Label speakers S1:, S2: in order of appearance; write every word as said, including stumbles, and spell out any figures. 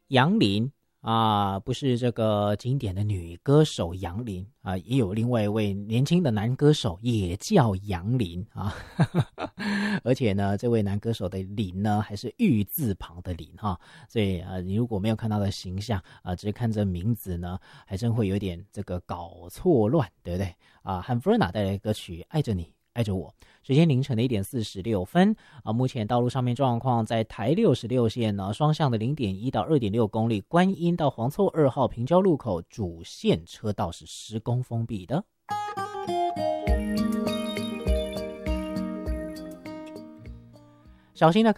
S1: 杨林啊，不是这个经典的女歌手杨林啊，也有另外一位年轻的男歌手也叫杨林啊，而且呢，这位男歌手的林呢还是玉字旁的林哈，所以呃，你如果没有看到的形象啊，只是看这名字呢，还真会有点这个搞错乱，对不对啊？汉弗娜带来的歌曲《爱着你爱着我》。时间凌晨的一点四十六分啊，目前道路上面状况，在台六十六线呢，双向的零点一到二点六公里，观音到黄厝二号平交路口主线车道是施工封闭的。小心的